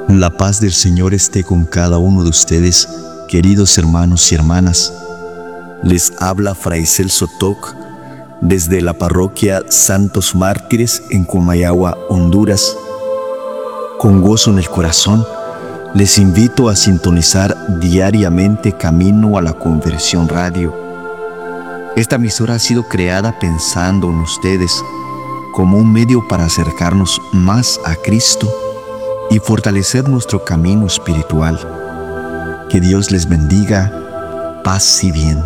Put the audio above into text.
La paz del Señor esté con cada uno de ustedes, queridos hermanos y hermanas. Les habla Fray Celso Toc desde la parroquia Santos Mártires en Comayagua, Honduras. Con gozo en el corazón, les invito a sintonizar diariamente Camino a la Conversión Radio. Esta emisora ha sido creada pensando en ustedes como un medio para acercarnos más a Cristo y fortalecer nuestro camino espiritual. Que Dios les bendiga, paz y bien.